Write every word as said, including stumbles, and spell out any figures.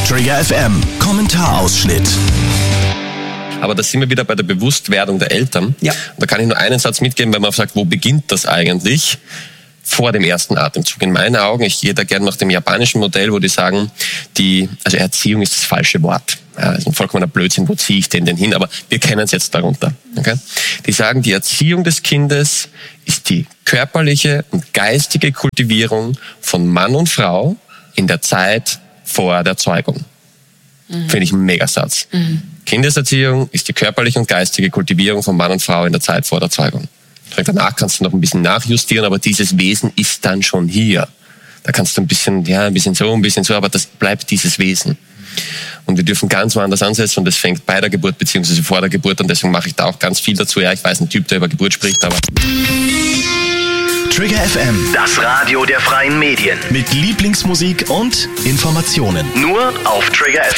Trigger F M, Kommentarausschnitt. Aber da sind wir wieder bei der Bewusstwerdung der Eltern. Ja. Da kann ich nur einen Satz mitgeben, wenn man sagt, wo beginnt das eigentlich? Vor dem ersten Atemzug. In meinen Augen, ich gehe da gerne nach dem japanischen Modell, wo die sagen, die, also Erziehung ist das falsche Wort. Ja, das ist ein vollkommener Blödsinn, wo ziehe ich den denn hin? Aber wir kennen es jetzt darunter. Okay? Die sagen, die Erziehung des Kindes ist die körperliche und geistige Kultivierung von Mann und Frau in der Zeit vor der Zeugung. Mhm. Finde ich ein Megasatz. Mhm. Kindeserziehung ist die körperliche und geistige Kultivierung von Mann und Frau in der Zeit vor der Zeugung. Danach kannst du noch ein bisschen nachjustieren, aber dieses Wesen ist dann schon hier. Da kannst du ein bisschen, ja, ein bisschen so, ein bisschen so, aber das bleibt dieses Wesen. Und wir dürfen ganz woanders ansetzen und das fängt bei der Geburt beziehungsweise vor der Geburt und deswegen mache ich da auch ganz viel dazu. Ja, ich weiß, ein Typ, der über Geburt spricht, aber... Trigger F M, das Radio der freien Medien. mit Lieblingsmusik und Informationen. Nur auf Trigger F M.